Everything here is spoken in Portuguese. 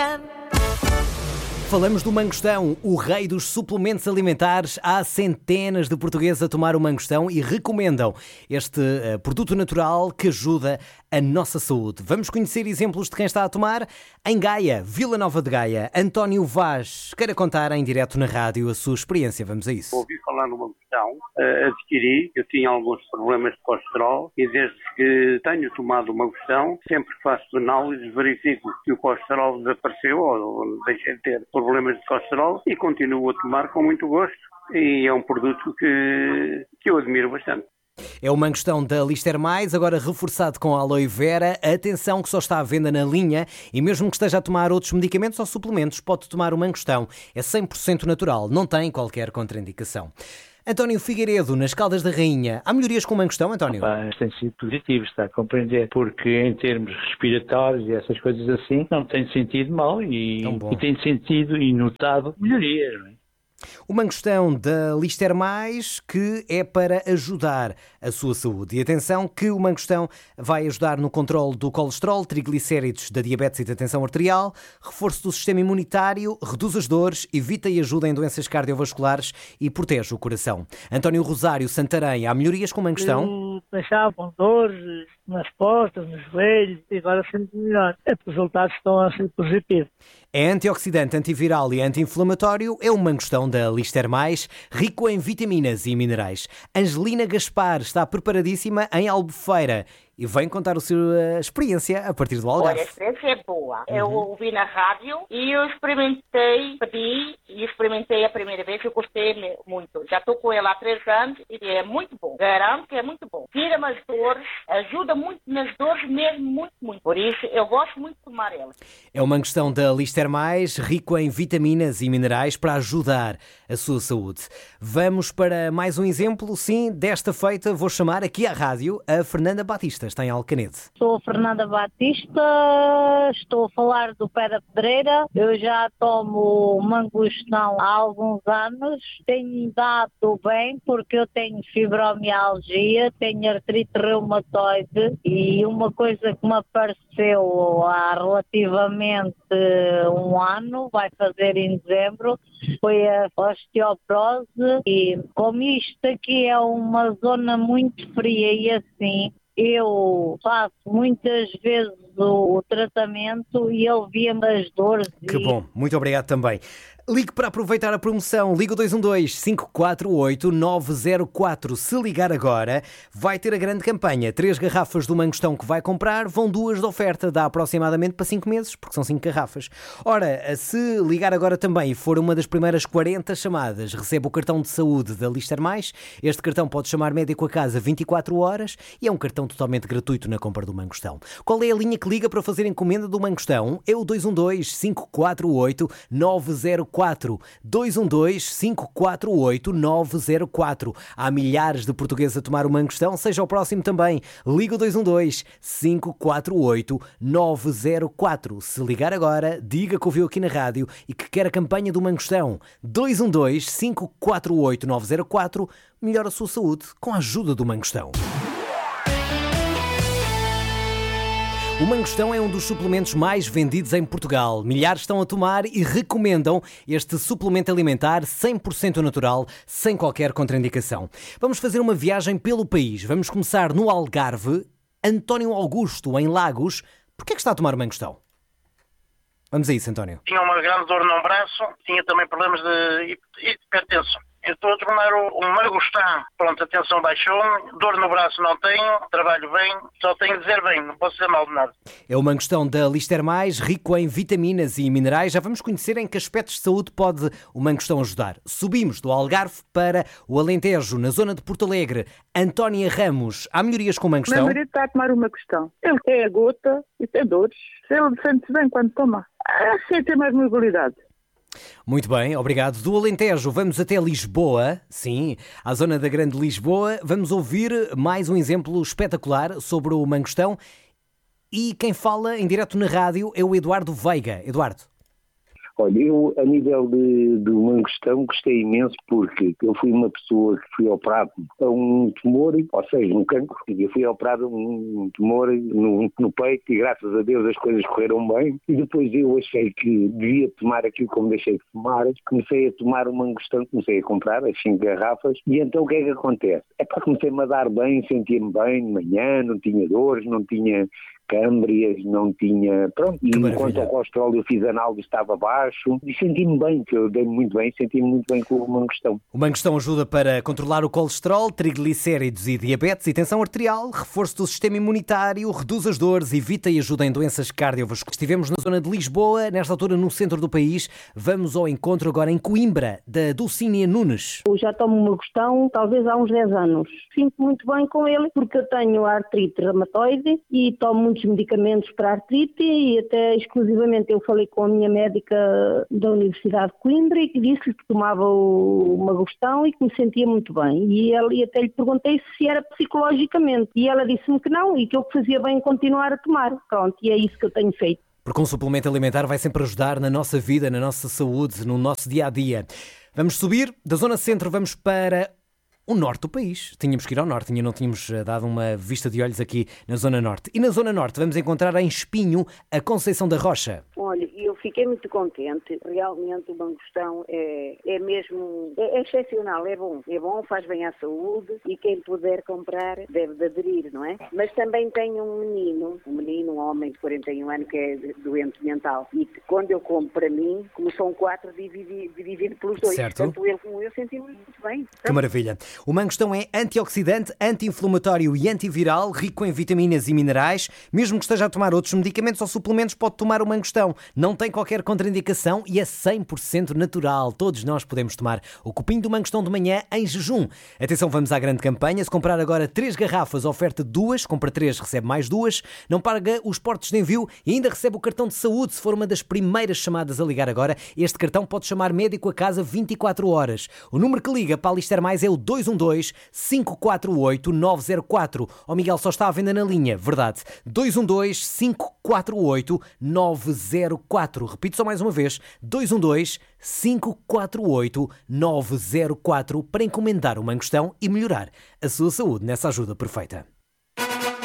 Can. Falamos do mangostão, o rei dos suplementos alimentares. Há centenas de portugueses a tomar o mangostão e recomendam este produto natural que ajuda a nossa saúde. Vamos conhecer exemplos de quem está a tomar. Em Gaia, Vila Nova de Gaia, António Vaz queira contar em direto na rádio a sua experiência. Vamos a isso. Ouvi falar no mangostão, adquiri, eu tinha alguns problemas de colesterol e desde que tenho tomado o mangostão, sempre que faço análises, verifico que o colesterol desapareceu ou deixei de ter problemas de colesterol e continuo a tomar com muito gosto e é um produto que eu admiro bastante. É o mangostão da Lister Mais, agora reforçado com aloe vera. Atenção que só está à venda na linha e mesmo que esteja a tomar outros medicamentos ou suplementos, pode tomar o mangostão. É 100% natural, não tem qualquer contraindicação. António Figueiredo, nas Caldas da Rainha. Há melhorias com o mangostão, António? Tem sido positivo, está a compreender, porque em termos respiratórios e essas coisas assim, não tem sentido mal e tem sentido e notado melhorias, não é? O mangostão da Lister Mais, que é para ajudar a sua saúde. E atenção que o mangostão vai ajudar no controle do colesterol, triglicéridos, da diabetes e da tensão arterial, reforço do sistema imunitário, reduz as dores, evita e ajuda em doenças cardiovasculares e protege o coração. António Rosário, Santarém, há melhorias com o mangostão? Eu deixava com dores nas costas, nos joelhos e agora sinto melhor. Os resultados estão a ser positivos. É antioxidante, antiviral e anti-inflamatório. É o mangostão da Lister Mais, rico em vitaminas e minerais. Angelina Gaspar está preparadíssima em Albufeira e vem contar a sua experiência a partir do Algarve. Olha, a experiência é boa. Eu ouvi na rádio e eu experimentei, pedi e experimentei a primeira vez e eu gostei muito. Já estou com ela há 3 anos e é muito bom. Garanto que é muito bom. Tira-me as dores, ajuda muito nas dores mesmo, muito, muito. Por isso, eu gosto muito de tomar ela. É o mangostão da Lister Mais, rico em vitaminas e minerais para ajudar a sua saúde. Vamos para mais um exemplo, sim, desta feita vou chamar aqui à rádio a Fernanda Batista, está em Alcanede. Sou a Fernanda Batista, estou a falar do Pé da Pedreira. Eu já tomo mangostão há alguns anos, tenho dado bem porque eu tenho fibromialgia, tenho artrite reumatoide e uma coisa que me apareceu há relativamente um ano, vai fazer em dezembro, foi a osteoporose e como isto aqui é uma zona muito fria e assim, eu faço muitas vezes o tratamento e ele via-me as dores. Que bom, muito obrigado também. Ligue para aproveitar a promoção, liga o 212-548-904. Se ligar agora, vai ter a grande campanha. 3 garrafas do mangostão que vai comprar, vão 2 de oferta. Dá aproximadamente para 5 meses, porque são 5 garrafas. Ora, se ligar agora também e for uma das primeiras 40 chamadas, recebe o cartão de saúde da Lister Mais. Este cartão pode chamar médico a casa 24 horas e é um cartão totalmente gratuito na compra do mangostão. Qual é a linha que liga para fazer encomenda do mangostão? É o 212-548-904. 212-548-904. Há milhares de portugueses a tomar o mangostão, seja o próximo também. Liga o 212-548-904. Se ligar agora, diga que ouviu aqui na rádio e que quer a campanha do mangostão. 212-548-904. Melhora a sua saúde com a ajuda do mangostão. O mangostão é um dos suplementos mais vendidos em Portugal. Milhares estão a tomar e recomendam este suplemento alimentar 100% natural, sem qualquer contraindicação. Vamos fazer uma viagem pelo país. Vamos começar no Algarve. António Augusto, em Lagos. Porquê é que está a tomar o mangostão? Vamos a isso, António. Tinha uma grande dor no braço, tinha também problemas de hipertensão. Eu estou a tomar o mangostão. Pronto, a tensão baixou, dor no braço não tenho, trabalho bem, só tenho de dizer bem, não posso dizer mal de nada. É o mangostão da Lister Mais, rico em vitaminas e minerais. Já vamos conhecer em que aspectos de saúde pode o mangostão ajudar. Subimos do Algarve para o Alentejo, na zona de Porto Alegre. Antónia Ramos, há melhorias com o mangostão? Meu marido está a tomar o mangostão. Ele tem a gota e tem dores. Ele sente-se bem quando toma. Assim tem mais mobilidade. Muito bem, obrigado. Do Alentejo vamos até Lisboa, sim, à zona da Grande Lisboa. Vamos ouvir mais um exemplo espetacular sobre o mangostão. E quem fala em direto na rádio é o Eduardo Veiga. Eduardo. Olha, eu a nível do mangostão gostei imenso porque eu fui uma pessoa que fui operado a um tumor, ou seja, um cancro, eu fui operado a um tumor no peito e graças a Deus as coisas correram bem e depois eu achei que devia tomar aquilo como deixei de tomar, comecei a tomar o mangostão, comecei a comprar as 5 garrafas e então o que é que acontece? Comecei-me a dar bem, sentia-me bem de manhã, não tinha dores, não tinha câmbrias, não tinha... Pronto, e enquanto ao colesterol eu fiz análise estava baixo e senti-me bem, que eu dei muito bem, senti-me muito bem com o mangostão. O mangostão ajuda para controlar o colesterol, triglicéridos e diabetes e tensão arterial, reforço do sistema imunitário, reduz as dores, evita e ajuda em doenças cardiovasculares. Estivemos na zona de Lisboa, nesta altura no centro do país. Vamos ao encontro agora em Coimbra, da Dulcínia Nunes. Eu já tomo mangostão talvez há uns 10 anos. Sinto muito bem com ele porque eu tenho artrite reumatoide e tomo muitos medicamentos para artrite e até exclusivamente eu falei com a minha médica da Universidade de Coimbra e que disse que tomava o mangostão e que me sentia muito bem. E até lhe perguntei se era psicologicamente e ela disse-me que não e que eu fazia bem continuar a tomar. Pronto, e é isso que eu tenho feito. Porque um suplemento alimentar vai sempre ajudar na nossa vida, na nossa saúde, no nosso dia-a-dia. Vamos subir, da zona centro vamos para o norte do país. Tínhamos que ir ao norte, ainda não tínhamos dado uma vista de olhos aqui na zona norte. E na zona norte vamos encontrar em Espinho a Conceição da Rocha. Olha, eu fiquei muito contente. Realmente o mangostão é mesmo... É excepcional, é bom, faz bem à saúde e quem puder comprar deve de aderir, não é? Mas também tenho um homem de 41 anos que é doente mental e quando eu compro para mim, como são 4, dividido pelos 2. Certo. Portanto, ele como eu senti-me muito bem. Que maravilha. O mangostão é antioxidante, anti-inflamatório e antiviral, rico em vitaminas e minerais. Mesmo que esteja a tomar outros medicamentos ou suplementos, pode tomar o mangostão. Não tem qualquer contraindicação e é 100% natural. Todos nós podemos tomar o copinho do mangostão de manhã em jejum. Atenção, vamos à grande campanha. Se comprar agora 3 garrafas, oferta 2, compra 3, recebe mais 2. Não paga os portos de envio e ainda recebe o cartão de saúde se for uma das primeiras chamadas a ligar agora. Este cartão pode chamar médico a casa 24 horas. O número que liga para alistar mais é o 212-548-904. Oh, Miguel, só está à venda na linha, verdade. 212-548-904. Repito só mais uma vez, 212-548-904 para encomendar o mangostão e melhorar a sua saúde nessa ajuda perfeita.